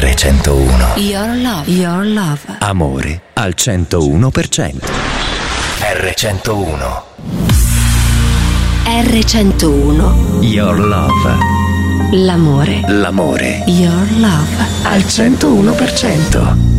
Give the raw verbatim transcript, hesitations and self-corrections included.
erre centouno. Your love. Your love. Amore al centouno per cento. erre centouno. erre centouno. Your love. L'amore. L'amore. Your love. Al centouno per cento.